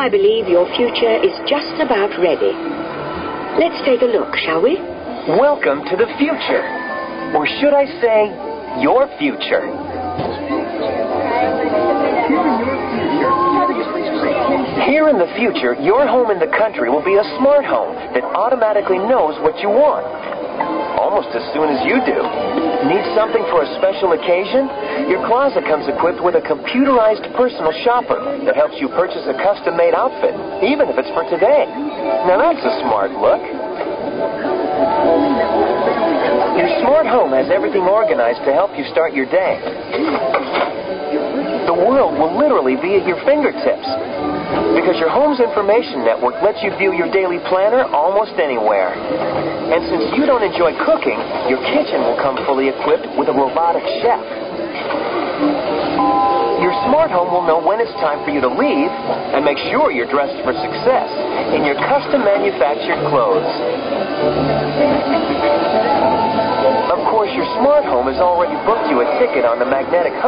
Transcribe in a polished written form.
I believe your future is just about ready. Let's take a look, shall we? Welcome to the future. Or should I say, your future. Here in the future, your home in the country will be a smart home that automatically knows what you want. Almost as soon as you do. Need something for a special occasion? Your closet comes equipped with a computerized personal shopper that helps you purchase a custom-made outfit, even if it's for today. Now that's a smart look. Your smart home has everything organized to help you start your day. The world will literally be at your fingertips because your home's information network lets you view your daily planner almost anywhere. And since you don't enjoy cooking, your kitchen will come fully equipped with a robotic chef. Your smart home will know when it's time for you to leave and make sure you're dressed for success in your custom manufactured clothes. Of course, your smart home has already booked you a ticket on the magnetic